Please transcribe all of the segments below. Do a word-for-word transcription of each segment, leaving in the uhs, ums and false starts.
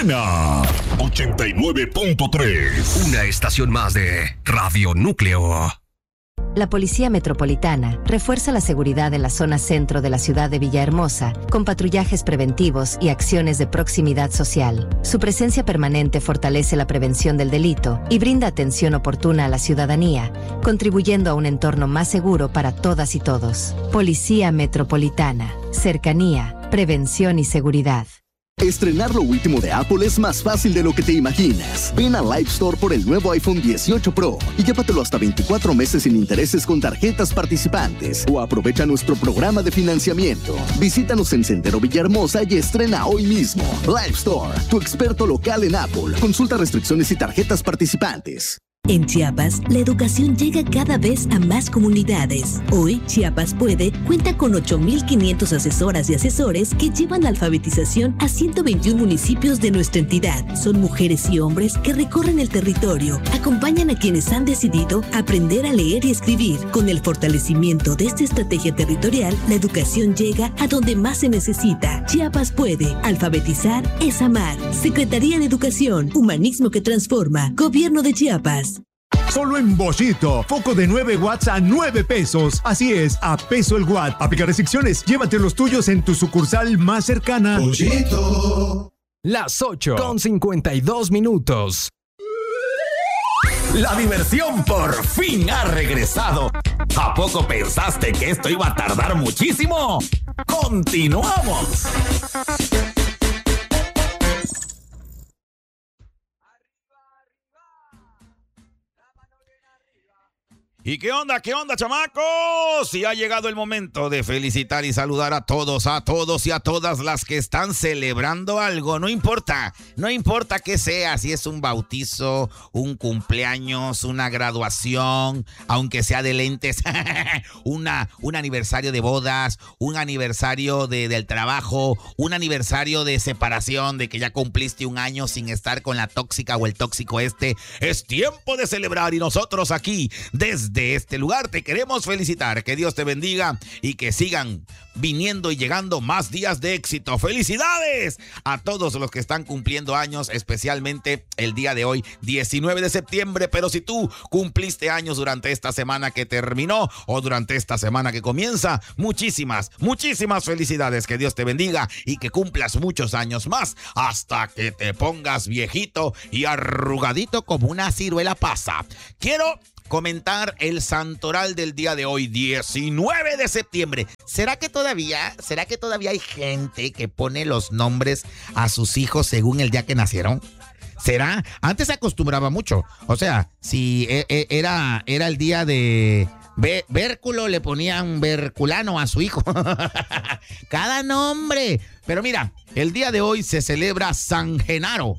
buena. ochenta y nueve punto tres. Una estación más de Radio Núcleo. La Policía Metropolitana refuerza la seguridad en la zona centro de la ciudad de Villahermosa con patrullajes preventivos y acciones de proximidad social. Su presencia permanente fortalece la prevención del delito y brinda atención oportuna a la ciudadanía, contribuyendo a un entorno más seguro para todas y todos. Policía Metropolitana. Cercanía, prevención y seguridad. Estrenar lo último de Apple es más fácil de lo que te imaginas. Ven a Live Store por el nuevo iPhone dieciocho Pro y llévatelo hasta veinticuatro meses sin intereses con tarjetas participantes o aprovecha nuestro programa de financiamiento. Visítanos en Sendero Villahermosa y estrena hoy mismo. Live Store, tu experto local en Apple. Consulta restricciones y tarjetas participantes. En Chiapas, la educación llega cada vez a más comunidades. Hoy, Chiapas Puede cuenta con ocho mil quinientos asesoras y asesores que llevan la alfabetización a ciento veintiún municipios de nuestra entidad. Son mujeres y hombres que recorren el territorio, acompañan a quienes han decidido aprender a leer y escribir. Con el fortalecimiento de esta estrategia territorial, la educación llega a donde más se necesita. Chiapas Puede. Alfabetizar es amar. Secretaría de Educación, Humanismo que Transforma. Gobierno de Chiapas. Solo en Bollito, foco de nueve watts a nueve pesos. Así es, a peso el watt. Aplica restricciones, llévate los tuyos en tu sucursal más cercana. Bollito. Las ocho con cincuenta y dos minutos. La diversión por fin ha regresado. ¿A poco pensaste que esto iba a tardar muchísimo? ¡Continuamos! ¿Y qué onda, qué onda, chamacos? Y ha llegado el momento de felicitar y saludar a todos, a todos y a todas las que están celebrando algo. No importa, no importa qué sea, si es un bautizo, un cumpleaños, una graduación, aunque sea de lentes, una, un aniversario de bodas, un aniversario de, del trabajo, un aniversario de separación, de que ya cumpliste un año sin estar con la tóxica o el tóxico este. Es tiempo de celebrar y nosotros aquí, desde de este lugar, te queremos felicitar. Que Dios te bendiga y que sigan viniendo y llegando más días de éxito. ¡Felicidades a todos los que están cumpliendo años, especialmente el día de hoy, diecinueve de septiembre! Pero si tú cumpliste años durante esta semana que terminó o durante esta semana que comienza, muchísimas, muchísimas felicidades. Que Dios te bendiga y que cumplas muchos años más hasta que te pongas viejito y arrugadito como una ciruela pasa. Quiero comentar el santoral del día de hoy, diecinueve de septiembre. ¿Será que todavía, será que todavía hay gente que pone los nombres a sus hijos según el día que nacieron? ¿Será? Antes se acostumbraba mucho. O sea, si era, era el día de Vérculo, le ponían Verculano a su hijo. Cada nombre. Pero mira, el día de hoy se celebra San Genaro.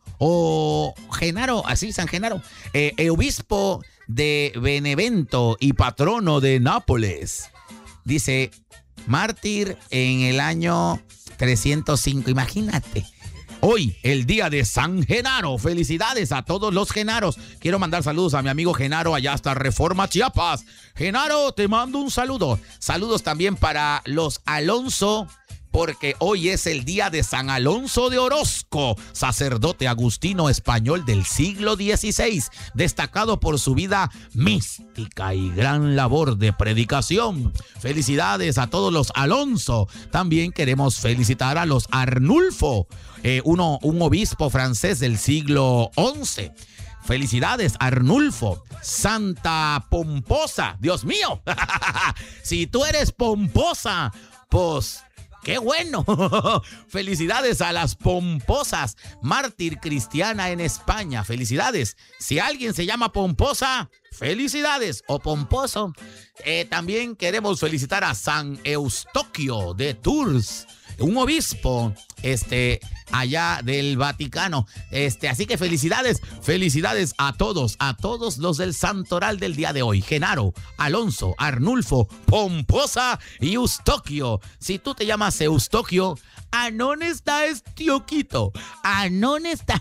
O Genaro, así, San Genaro, eh, eh, obispo de Benevento y patrono de Nápoles. Dice, mártir en el año trescientos cinco, imagínate. Hoy, el día de San Genaro. Felicidades a todos los Genaros. Quiero mandar saludos a mi amigo Genaro allá hasta Reforma, Chiapas. Genaro, te mando un saludo. Saludos también para los Alonso, porque hoy es el día de San Alonso de Orozco, sacerdote agustino español del siglo dieciséis, destacado por su vida mística y gran labor de predicación. Felicidades a todos los Alonso. También queremos felicitar a los Arnulfo, eh, uno, un obispo francés del siglo once. Felicidades, Arnulfo. Santa Pomposa, Dios mío. Si tú eres pomposa, pues ¡qué bueno! Felicidades a las pomposas. Mártir cristiana en España. Felicidades. Si alguien se llama pomposa, felicidades. O pomposo. Eh, también queremos felicitar a San Eustoquio de Tours, un obispo este, allá del Vaticano. Este, así que felicidades, felicidades a todos, a todos los del santoral del día de hoy. Genaro, Alonso, Arnulfo, Pomposa y Eustoquio. Si tú te llamas Eustoquio, Anón está estioquito. Anón está.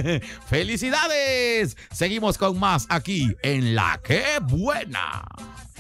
¡Felicidades! Seguimos con más aquí en La Qué Buena.